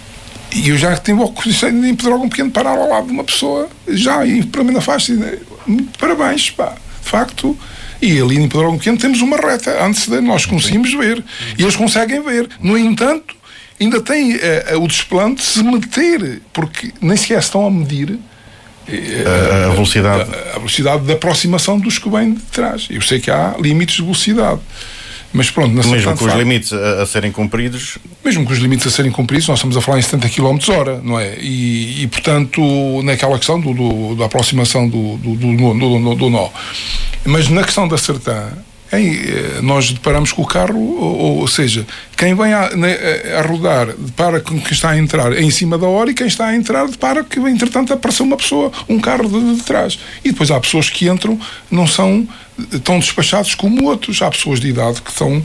E eu já tive a ocorrência em Pedrógão Pequeno parar ao lado de uma pessoa, já em primeira faixa, parabéns, pá, de facto. E ali em Pedrógão Pequeno temos uma reta antes de nós conseguimos ver, e eles conseguem ver. No entanto, ainda tem uh, o desplante de se meter, porque nem sequer estão a medir uh, a, a velocidade a, a velocidade de aproximação dos que vêm de trás. Eu sei que há limites de velocidade. Mas pronto, na mesmo com os limites a, a serem cumpridos. Mesmo com os limites a serem cumpridos, nós estamos a falar em setenta quilómetros hora, não é? E, e portanto, naquela questão do, do, da aproximação do, do, do, do, do, do nó. Mas na questão da Sertã, em, nós deparamos com o carro, ou, ou seja, quem vem a, a rodar depara com quem está a entrar em cima da hora, e quem está a entrar depara que, entretanto, apareceu uma pessoa, um carro de, de trás. E depois há pessoas que entram, não são tão despachados como outros. Há pessoas de idade que estão,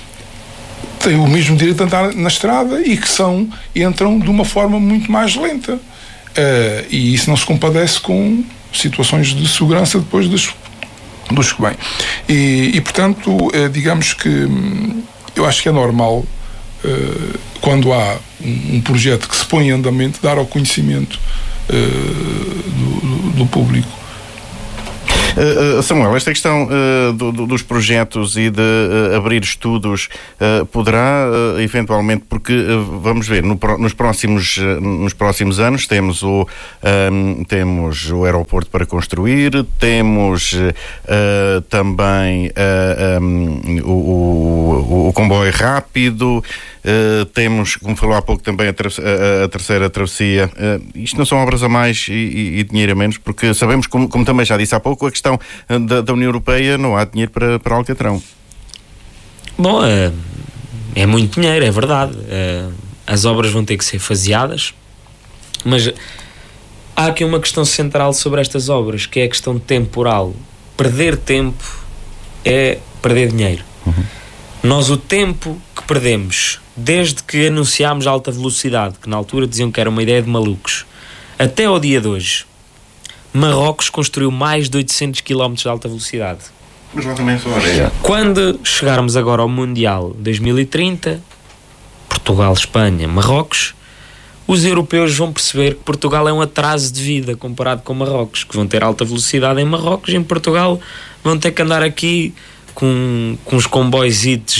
têm o mesmo direito de andar na estrada e que são, entram de uma forma muito mais lenta. Uh, e isso não se compadece com, situações de segurança depois dos, dos que vêm. E, e, portanto, digamos que eu acho que é normal, quando há um, um projeto que se põe em andamento, dar ao conhecimento do, do, do público. Uh, Samuel, esta questão uh, do, do, dos projetos e de uh, abrir estudos uh, poderá, uh, eventualmente, porque uh, vamos ver, no, nos, próximos, uh, nos próximos anos temos o, um, temos o aeroporto para construir, temos uh, também uh, um, o, o, o comboio rápido, uh, temos, como falou há pouco, também a, a, a terceira travessia. Uh, isto não são obras a mais e, e, e dinheiro a menos, porque sabemos, como, como também já disse há pouco, a questão Da, da União Europeia, não há dinheiro para, para Alcatrão. Bom, é, é muito dinheiro, é verdade. É, as obras vão ter que ser faseadas, mas há aqui uma questão central sobre estas obras, que é a questão temporal. Perder tempo é perder dinheiro. Uhum. Nós, o tempo que perdemos desde que anunciámos a alta velocidade, que na altura diziam que era uma ideia de malucos, até ao dia de hoje, Marrocos construiu mais de oitocentos quilómetros de alta velocidade. Mas lá também só areia. Quando chegarmos agora ao Mundial dois mil e trinta, Portugal, Espanha, Marrocos, os europeus vão perceber que Portugal é um atraso de vida comparado com Marrocos, que vão ter alta velocidade em Marrocos e em Portugal vão ter que andar aqui com, com os comboios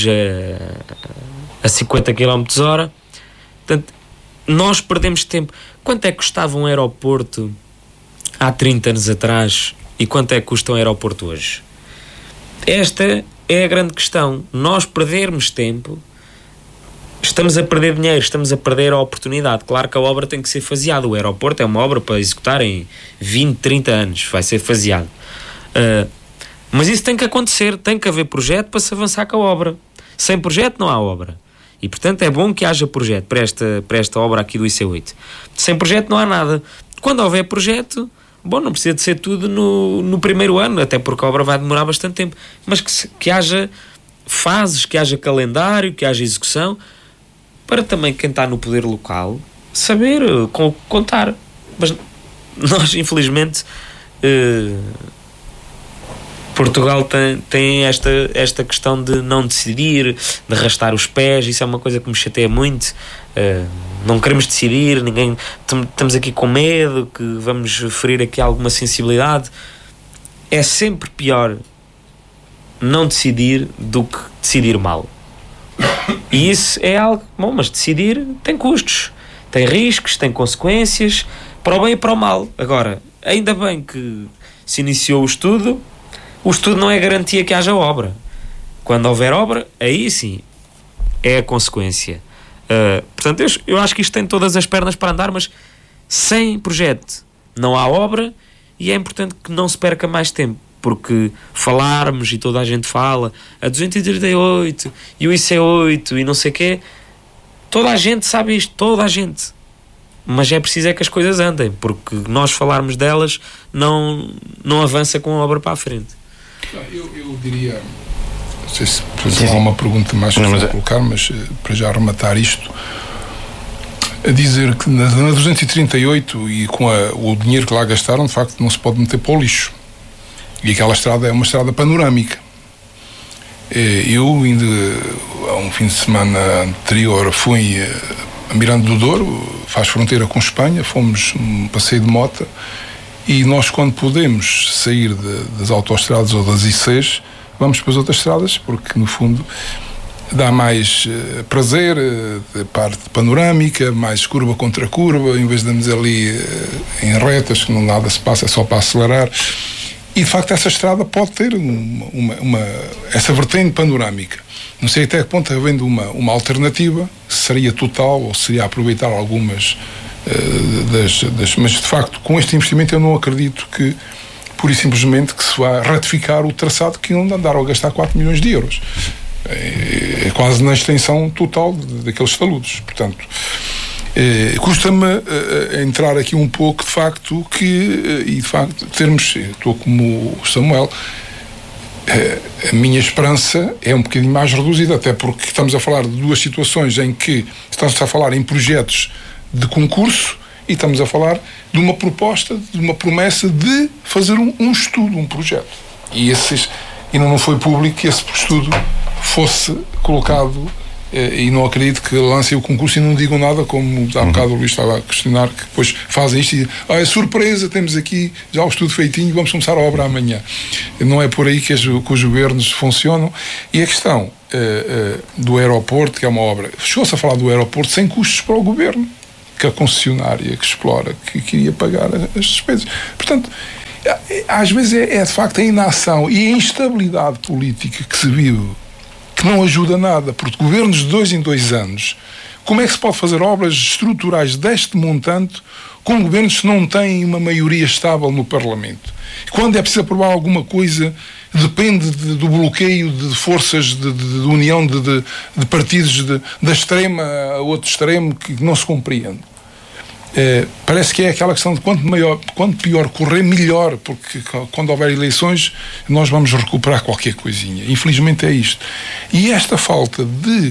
a, a cinquenta quilómetros por hora. Portanto, nós perdemos tempo. Quanto é que custava um aeroporto há trinta anos atrás e quanto é que custa um aeroporto hoje? Esta é a grande questão. Nós perdermos tempo, estamos a perder dinheiro, estamos a perder a oportunidade. Claro que a obra tem que ser faseada. O aeroporto é uma obra para executar em vinte, trinta anos, vai ser faseado. Uh, mas isso tem que acontecer, tem que haver projeto para se avançar com a obra. Sem projeto não há obra. E portanto é bom que haja projeto para esta, para esta obra aqui do I C oito. Sem projeto não há nada. Quando houver projeto, bom, não precisa de ser tudo no, no primeiro ano, até porque a obra vai demorar bastante tempo, mas que, se, que haja fases, que haja calendário, que haja execução, para também quem está no poder local saber com, contar. Mas nós, infelizmente, eh, Portugal tem, tem esta, esta questão de não decidir, de arrastar os pés. Isso é uma coisa que me chateia muito. Uh, não queremos decidir, ninguém, estamos aqui com medo que vamos ferir aqui alguma sensibilidade. É sempre pior não decidir do que decidir mal. E isso é algo bom, mas decidir tem custos, tem riscos, tem consequências, para o bem e para o mal. Agora, ainda bem que se iniciou o estudo. O estudo não é garantia que haja obra. Quando houver obra, aí sim é a consequência. Uh, portanto, eu, eu acho que isto tem todas as pernas para andar, mas sem projeto não há obra, e é importante que não se perca mais tempo, porque falarmos, e toda a gente fala, a duzentos e trinta e oito e o I C oito e não sei o quê, toda a gente sabe isto, toda a gente. Mas é preciso é que as coisas andem, porque nós falarmos delas não, não avança com a obra para a frente. Eu, eu diria, não sei se há uma pergunta mais que não, mas é... colocar, mas para já arrematar isto, a dizer que na, na duzentos e trinta e oito e com a, o dinheiro que lá gastaram, de facto não se pode meter para o lixo, e aquela estrada é uma estrada panorâmica. Eu ainda há um fim de semana anterior fui a Miranda do Douro, faz fronteira com Espanha, fomos um passeio de moto. E nós, quando podemos sair de, das autoestradas ou das I Cs, vamos para as outras estradas, porque, no fundo, dá mais uh, prazer, uh, parte panorâmica, mais curva contra curva, em vez de andarmos ali uh, em retas, que não nada se passa, é só para acelerar. E, de facto, essa estrada pode ter uma, uma, uma, essa vertente panorâmica. Não sei até que ponto, havendo uma, uma alternativa, seria total ou seria aproveitar algumas... Das, das, mas de facto com este investimento eu não acredito que pura e simplesmente que se vá ratificar o traçado, que não andaram a gastar quatro milhões de euros, é, é quase na extensão total de, daqueles taludes. Portanto, é, custa-me é, entrar aqui um pouco de facto que, e de facto termos, estou como o Samuel, é, a minha esperança é um bocadinho mais reduzida, até porque estamos a falar de duas situações em que estamos a falar em projetos de concurso E estamos a falar de uma proposta, de uma promessa de fazer um, um estudo, um projeto. E esses, ainda não foi público que esse estudo fosse colocado, eh, e não acredito que lancem o concurso e não digam nada, como há bocado o Luís estava a questionar, que depois fazem isto e ah, é surpresa, temos aqui já o estudo feitinho, vamos começar a obra amanhã. Não é por aí que, as, que os governos funcionam. E a questão eh, eh, do aeroporto, que é uma obra, chegou-se a falar do aeroporto sem custos para o governo, que a concessionária que explora, que queria pagar as despesas. Portanto, às vezes é, é de facto a inação e a instabilidade política que se vive, que não ajuda nada, porque governos de dois em dois anos, como é que se pode fazer obras estruturais deste montante com governos que não têm uma maioria estável no Parlamento? Quando é preciso aprovar alguma coisa, depende de, do bloqueio de forças de, de, de união de, de, de partidos de, da extrema a outro extremo que não se compreende. É, parece que é aquela questão de quanto, maior, quanto pior correr, melhor, porque quando houver eleições nós vamos recuperar qualquer coisinha. Infelizmente é isto. E esta falta de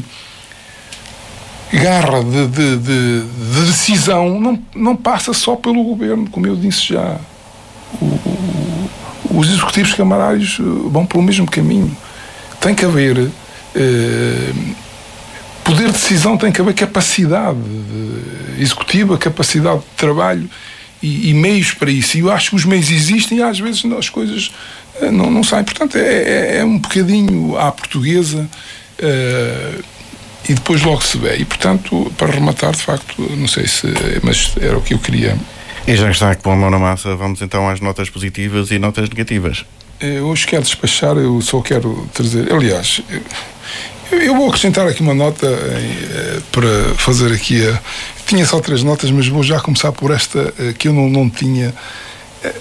garra, de, de, de, de decisão, não, não passa só pelo governo, como eu disse já. O, o, os executivos camarários vão pelo mesmo caminho. Tem que haver eh, poder de decisão, tem que haver capacidade de, executiva, capacidade de trabalho e, e meios para isso. E eu acho que os meios existem e às vezes as coisas eh, não, não saem. Portanto, é, é, é um bocadinho à portuguesa eh, e depois logo se vê. E, portanto, para rematar, de facto, não sei se... mas era o que eu queria... E já que está com a mão na massa, vamos então às notas positivas e notas negativas. Eu hoje quero despachar, eu só quero trazer... Aliás, eu, eu vou acrescentar aqui uma nota eh, para fazer aqui a... Tinha só três notas, mas vou já começar por esta eh, que eu não, não tinha... Eh,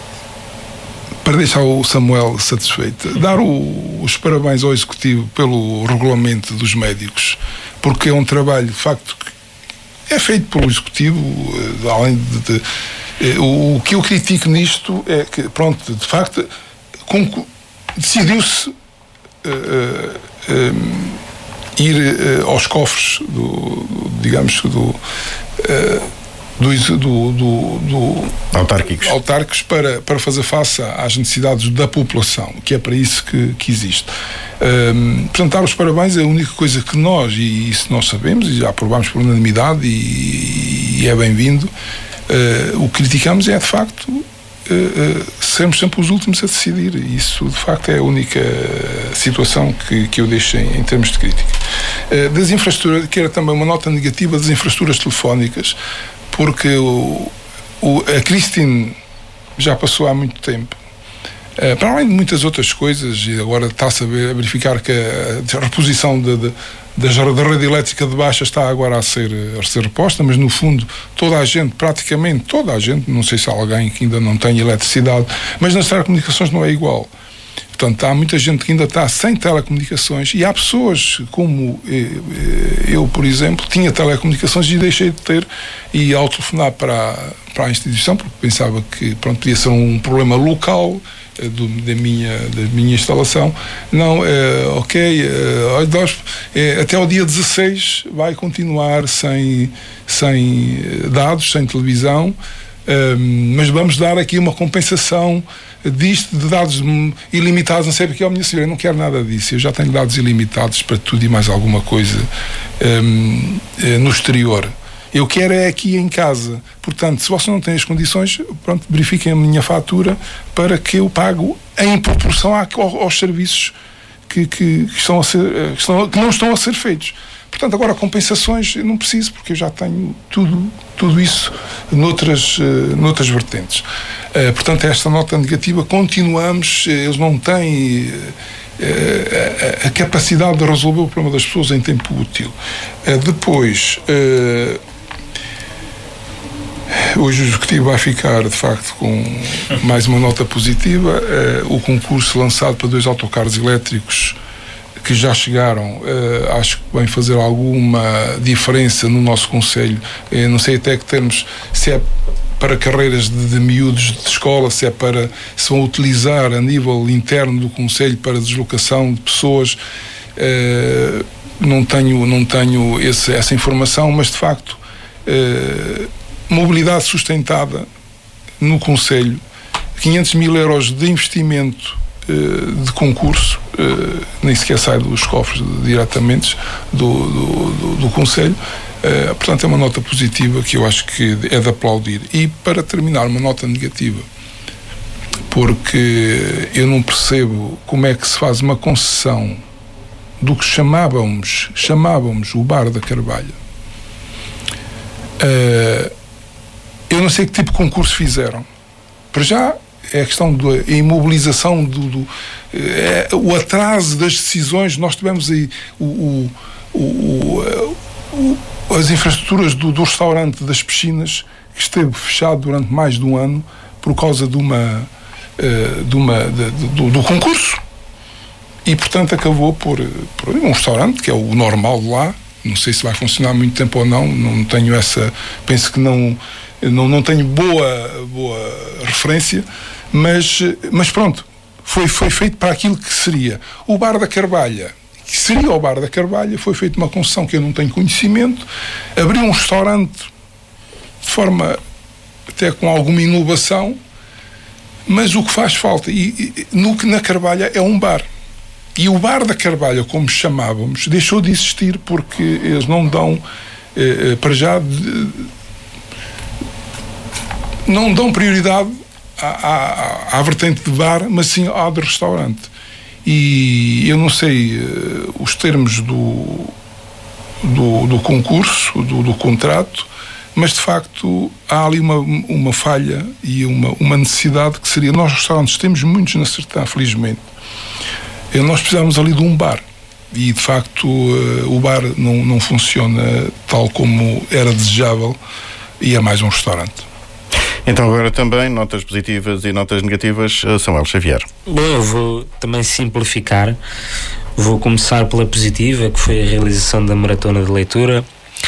para deixar o Samuel satisfeito. Dar o, os parabéns ao Executivo pelo regulamento dos médicos, porque é um trabalho, de facto... É feito pelo Executivo, além de, de, de o, o que eu critico nisto é que, pronto, de facto, decidiu-se uh, uh, ir uh, aos cofres do, do digamos, do, uh, do, do, do, do autárquicos, autárquicos para, para fazer face às necessidades da população, que é para isso que, que existe. Um, portanto, dar os parabéns é a única coisa que nós, e isso nós sabemos e já aprovámos por unanimidade e, e é bem-vindo, uh, o que criticamos é de facto uh, uh, sermos sempre os últimos a decidir. Isso de facto é a única situação que, que eu deixo em, em termos de crítica. Uh, das infraestruturas, que era também uma nota negativa das infraestruturas telefónicas, porque o, o, a Christine já passou há muito tempo. Uh, para além de muitas outras coisas, e agora está-se a, ver, a verificar que a, a reposição de, de, da rede elétrica de baixa está agora a ser, a ser reposta, mas no fundo toda a gente, praticamente toda a gente, não sei se há alguém que ainda não tem eletricidade, mas nas telecomunicações não é igual. Portanto, há muita gente que ainda está sem telecomunicações e há pessoas como eu, por exemplo, tinha telecomunicações e deixei de ter, e ao telefonar para, para a instituição, porque pensava que pronto, podia ser um problema local do, da, minha, da minha instalação, não, é, ok, é, nós, é, até ao dia dezasseis vai continuar sem, sem dados, sem televisão, é, mas vamos dar aqui uma compensação disto, de dados ilimitados, não sei porque, oh, minha senhora, eu não quero nada disso, eu já tenho dados ilimitados para tudo e mais alguma coisa um, no exterior. Eu quero é aqui em casa. Portanto, se você não tem as condições, pronto, verifiquem a minha fatura para que eu pago em proporção aos serviços que, que, que, estão a ser, que, estão, que não estão a ser feitos. Portanto, agora compensações eu não preciso, porque eu já tenho tudo, tudo isso noutras, uh, noutras vertentes. Uh, portanto, esta nota negativa, continuamos, uh, eles não têm uh, uh, a capacidade de resolver o problema das pessoas em tempo útil. Uh, depois, uh, hoje o Executivo vai ficar, de facto, com mais uma nota positiva. Uh, o concurso lançado para dois autocarros elétricos que já chegaram, uh, acho que vem fazer alguma diferença no nosso concelho. Uh, não sei até que termos, se é para carreiras de, de miúdos de escola, se é para, se vão utilizar a nível interno do concelho para deslocação de pessoas. Uh, não tenho, não tenho esse, essa informação, mas de facto uh, mobilidade sustentada no Conselho, quinhentos mil euros de investimento uh, de concurso, uh, nem sequer sai dos cofres diretamente do, do, do, do Conselho. Uh, portanto, é uma nota positiva que eu acho que é de aplaudir. E, para terminar, uma nota negativa, porque eu não percebo como é que se faz uma concessão do que chamávamos, chamávamos o Bar da Carvalha. Uh, eu não sei que tipo de concurso fizeram. Para já, é a questão da imobilização, do, do, é, o atraso das decisões. Nós tivemos aí o, o, o, o, as infraestruturas do, do restaurante das piscinas, que esteve fechado durante mais de um ano por causa de uma, de uma, de, do, do concurso. E, portanto, acabou por, por um restaurante, que é o normal lá. Não sei se vai funcionar muito tempo ou não, não tenho essa, penso que não, não, não tenho boa, boa referência, mas, mas pronto, foi, foi feito para aquilo que seria. O Bar da Carvalha, que seria o Bar da Carvalha, foi feita uma concessão que eu não tenho conhecimento, abriu um restaurante de forma até com alguma inovação, mas o que faz falta, e, e no que na Carvalha é um bar. E o Bar da Carvalha, como chamávamos, deixou de existir porque eles não dão, eh, para já, de, não dão prioridade à, à, à vertente de bar, mas sim à de restaurante. E eu não sei eh, os termos do, do, do concurso, do, do contrato, mas de facto há ali uma, uma falha e uma, uma necessidade que seria, nós restaurantes temos muitos na Sertã, felizmente. Nós precisamos ali de um bar e, de facto, uh, o bar não, não funciona tal como era desejável e é mais um restaurante. Então agora também notas positivas e notas negativas, Samuel Xavier. Bom, eu vou também simplificar. Vou começar pela positiva, que foi a realização da Maratona de Leitura,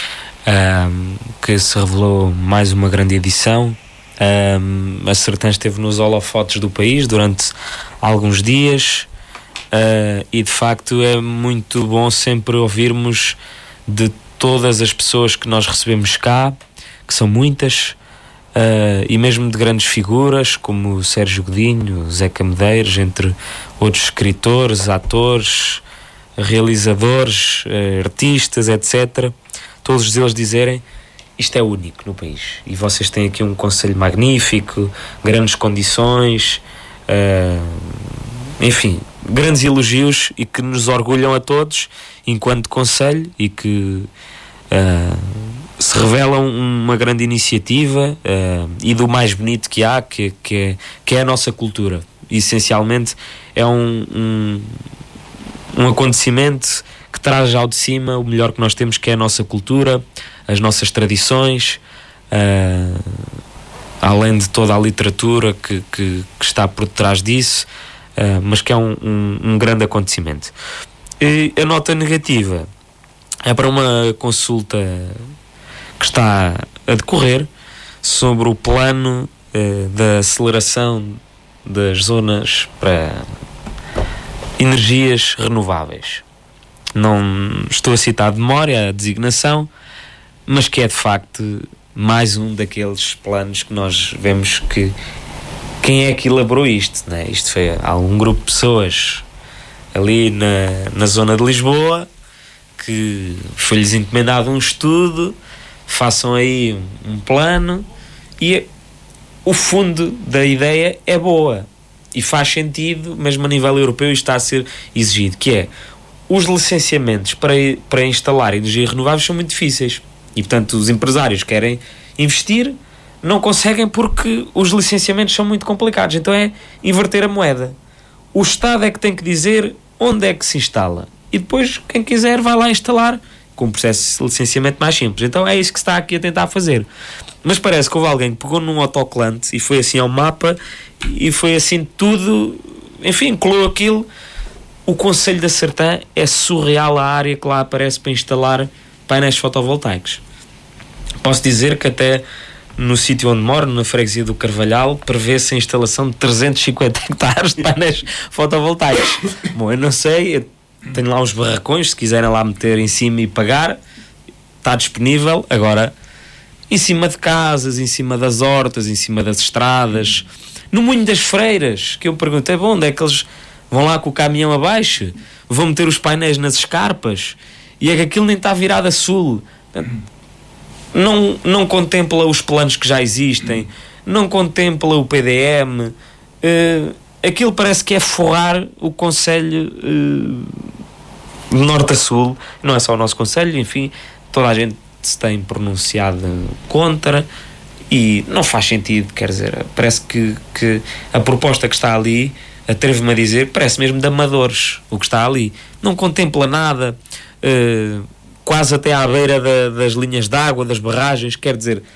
um, que se revelou mais uma grande edição. Um, a Sertã esteve nos holofotes do país durante alguns dias. Uh, e de facto é muito bom sempre ouvirmos de todas as pessoas que nós recebemos cá, que são muitas, uh, e mesmo de grandes figuras como o Sérgio Godinho, Zeca Medeiros, entre outros escritores, atores, realizadores, uh, artistas, etcétera. Todos eles dizerem: isto é único no país e vocês têm aqui um conselho magnífico, grandes condições, uh, enfim, grandes elogios e que nos orgulham a todos enquanto conselho e que uh, se revelam uma grande iniciativa uh, e do mais bonito que há, que, que, é, que é a nossa cultura. E, essencialmente é um, um, um acontecimento que traz ao de cima o melhor que nós temos, que é a nossa cultura, as nossas tradições, uh, além de toda a literatura que, que, que está por detrás disso. Uh, mas que é um, um, um grande acontecimento. E a nota negativa é para uma consulta que está a decorrer sobre o plano uh, da aceleração das zonas para energias renováveis. Não estou a citar de memória a designação, mas que é de facto mais um daqueles planos que nós vemos que quem é que elaborou isto, né? Isto foi algum grupo de pessoas ali na, na zona de Lisboa que foi-lhes encomendado um estudo, façam aí um, um plano, e o fundo da ideia é boa e faz sentido, mesmo a nível europeu isto está a ser exigido, que é os licenciamentos para, para instalar energias renováveis são muito difíceis e, portanto, os empresários querem investir, não conseguem porque os licenciamentos são muito complicados. Então é inverter a moeda. O Estado é que tem que dizer onde é que se instala e depois quem quiser vai lá instalar com um processo de licenciamento mais simples. Então é isso que se está aqui a tentar fazer. Mas parece que houve alguém que pegou num autocolante e foi assim ao mapa e foi assim tudo, enfim, colou aquilo. O Conselho da Sertã é surreal a área que lá aparece para instalar painéis fotovoltaicos. Posso dizer que até no sítio onde moro, na freguesia do Carvalhal, prevê-se a instalação de trezentos e cinquenta hectares de painéis fotovoltaicos. Bom, eu não sei, eu tenho lá uns barracões, se quiserem lá meter em cima e pagar, está disponível. Agora, em cima de casas, em cima das hortas, em cima das estradas, no Moinho das Freiras, que eu perguntei, bom, onde é que eles vão lá com o caminhão abaixo, vão meter os painéis nas escarpas, e é que aquilo nem está virado a sul. Não, não contempla os planos que já existem, não contempla o P D M, uh, aquilo parece que é forrar o concelho uh, de norte a sul, não é só o nosso concelho, enfim, toda a gente se tem pronunciado contra e não faz sentido, quer dizer, parece que, que a proposta que está ali, atrevo-me a dizer, parece mesmo de amadores, o que está ali, não contempla nada, uh, quase até à beira da, das linhas de água, das barragens, quer dizer,